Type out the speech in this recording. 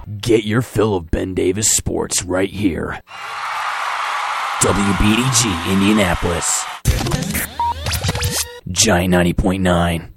Get your fill of Ben Davis sports right here. WBDG Indianapolis. Giant 90.9.